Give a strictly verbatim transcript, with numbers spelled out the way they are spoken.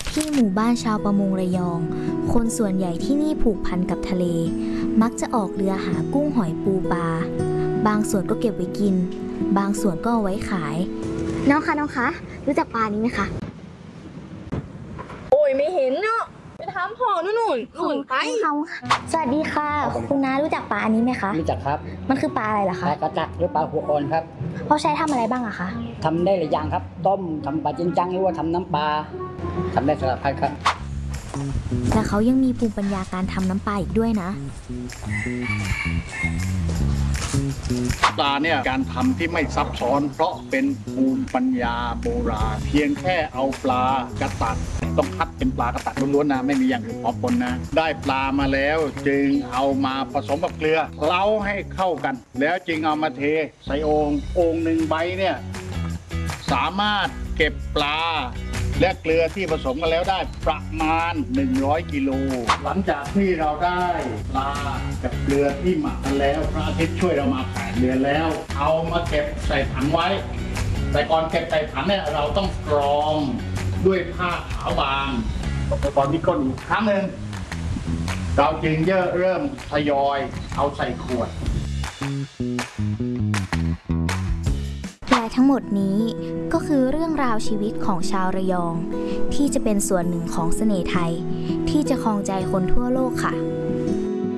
ที่หมู่บ้านชาวประมงระยองคนส่วนใหญ่ที่นี่ผูกพันกับทะเลมักจะออกเรือหากุ้งหอยปูปลาบางส่วนก็เก็บไว้กินบางส่วนก็เอาไว้ขายน้องคะน้องคะรู้จักปลานี้ไหมคะโอ้ยไม่เห็นเนาะไปถามพ่อนู่นนู่นนู่นไปสวัสดีค่ะคุณน้ารู้จักปลาอันนี้ไหมคะรู้จักครับมันคือปลาอะไรล่ะปคะลากระจักหรือปลาหัวอ่อนครับเขาใช้ทำอะไรบ้างอะคะทำได้หลายอย่างครับต้มทำปลาจิ้งจังหรือว่าทำน้ำปลาทำได้สารพัดครับและเขายังมีภูมิปัญญาการทำน้ำปลาอีกด้วยนะปลาเนี่ยการทำที่ไม่ซับซ้อนเพราะเป็นภูมิปัญญาโบราณเพียงแค่เอาปลากระตักต้องคัดเป็นปลากระตักล้วนๆนะไม่มีอย่างอื่นพอปนนะได้ปลามาแล้วจึงเอามาผสมกับเกลือเคล้าให้เข้ากันแล้วจึงเอามาเทใส่โอ่งโอ่งหนึ่งใบเนี่ยสามารถเก็บปลาและเกลือที่ผสมกันแล้วได้ประมาณหนึ่งร้อยกิโลหลังจากที่เราได้ปลากับเกลือที่หมักกันแล้วพระอาทิตย์ช่วยเรามาแปดเดือนแล้วเอามาเก็บใส่ถังไว้แต่ก่อนเก็บใส่ถังเนี่ยเราต้องกรองด้วยผ้าขาวบางตอนนี้ก้นอีกครั้งหนึ่งเราจึงเริ่มทยอยเอาใส่ขวดและทั้งหมดนี้ก็คือเรื่องราวชีวิตของชาวระยองที่จะเป็นส่วนหนึ่งของเสน่ห์ไทยที่จะครองใจคนทั่วโลกค่ะ